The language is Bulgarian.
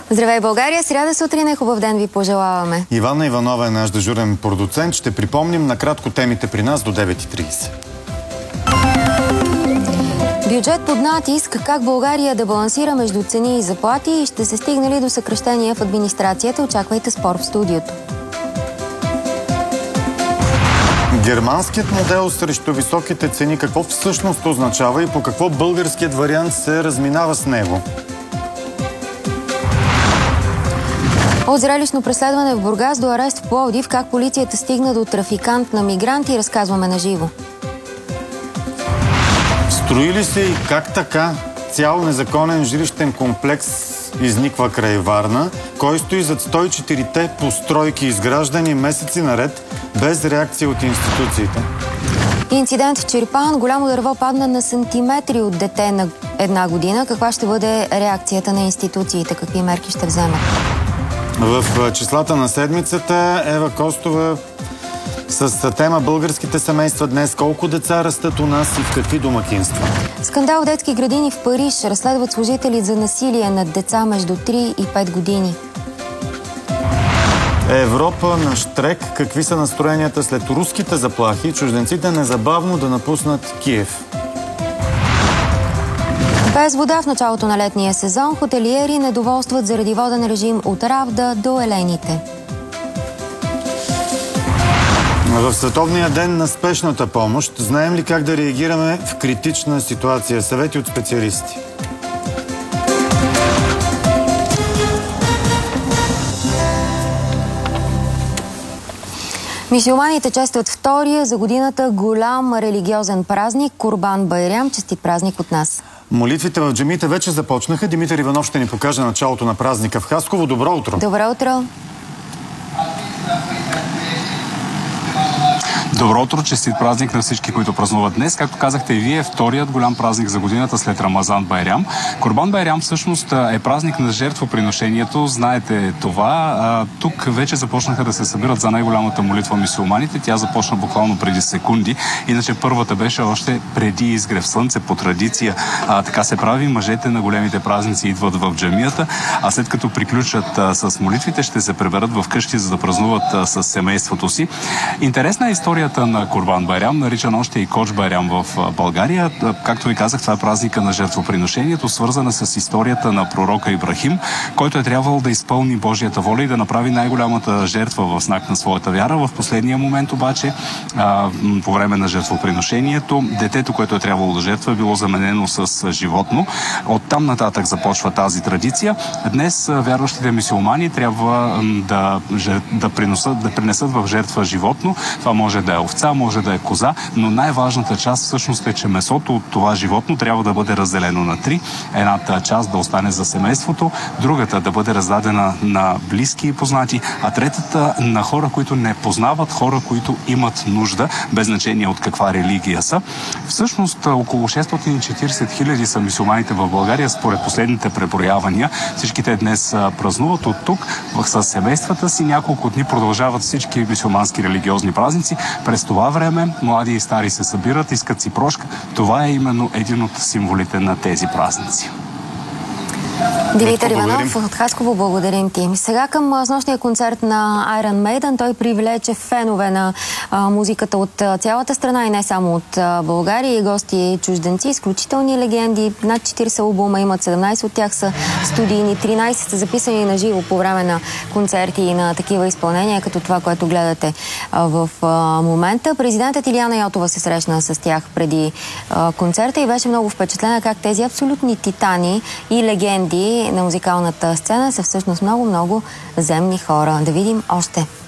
Здравей, България! Сряда сутрин е, хубав ден ви пожелаваме. Ивана Иванова е наш дежурен продуцент. Ще припомним накратко темите при нас до 9:30. Бюджет под натиск, как България да балансира между цени и заплати и ще се стигне ли до съкращения в администрацията? Очаквайте спор в студиото. Германският модел срещу високите цени какво всъщност означава и по какво българският вариант се разминава с него? От зрелищно преследване в Бургас до арест в Пловдив, как полицията стигна до трафикант на мигранти, разказваме на живо. Строи ли се и как така цял незаконен жилищен комплекс изниква край Варна? Кой стои зад 104-те постройки, изграждани месеци наред, без реакция от институциите? Инцидент в Чирпан. Голямо дърво падна на сантиметри от дете на 1 година. Каква ще бъде реакцията на институциите? Какви мерки ще вземат? В числата на седмицата Ева Костова с тема българските семейства днес. Колко деца растат у нас и в какви домакинства? Скандал в детски градини в Париж. Разследват служители за насилие над деца между 3 и 5 години. Европа на щрек. Какви са настроенията след руските заплахи? Чужденците незабавно да напуснат Киев. Без вода в началото на летния сезон. Хотелиери недоволстват заради воден режим от Равда до Елените. В Световния ден на спешната помощ знаем ли как да реагираме в критична ситуация? Съвети от специалисти. Мюсюлманите честват втория за годината голям религиозен празник Курбан Байрам. Честит празник от нас! Молитвите в джамиите вече започнаха. Димитър Иванов ще ни покаже началото на празника в Хасково. Добро утро! Добро утро! Добро утро, честит празник на всички, които празнуват днес. Както казахте и вие, вторият голям празник за годината след Рамазан Байрам. Курбан Байрам всъщност е празник на жертвоприношението. Знаете това. Тук вече започнаха да се събират за най-голямата молитва мюсюлманите. Тя започна буквално преди секунди. Иначе първата беше още преди изгрев слънце по традиция. Така се прави. Мъжете на големите празници идват в джамията, а след като приключат с молитвите, ще се приберат в къщи, за да празнуват с семейството си. Интересна е историята на Курбан Байрам, наричан още и Коч Байрам в България. Както ви казах, това е празника на жертвоприношението, свързана с историята на пророка Ибрахим, който е трябвало да изпълни Божията воля и да направи най-голямата жертва в знак на своята вяра. В последния момент обаче, по време на жертвоприношението, детето, което е трябвало да жертва, е било заменено с животно. Оттам нататък започва тази традиция. Днес вярващите мюсюлмани трябва да принесат в жертва животно. Това може да е овца, може да е коза, но най-важната част всъщност е, че месото от това животно трябва да бъде разделено на 3. Едната част да остане за семейството, другата да бъде раздадена на близки и познати, а третата на хора, които не познават, хора, които имат нужда, без значение от каква религия са. Всъщност около 640 хиляди са мюсюлманите в България, според последните преброявания. Всички те днес празнуват от тук с семействата си. Няколко дни продължават всички мюсюлмански религиозни празници. През това време млади и стари се събират, искат си прошка. Това е именно един от символите на тези празници. Димитър Иванов от Хасково, благодарим ти. Сега към снощния концерт на Iron Maiden. Той привлече фенове на музиката от цялата страна и не само от България, и гости и чужденци. Изключителни легенди. Над 40 албума имат, 17 от тях са студийни, 13 са записани на живо по време на концерти и на такива изпълнения, като това, което гледате в момента. Президентът Илияна Йотова се срещна с тях преди концерта и беше много впечатлена как тези абсолютни титани и легенди на музикалната сцена са всъщност много земни хора. Да видим още.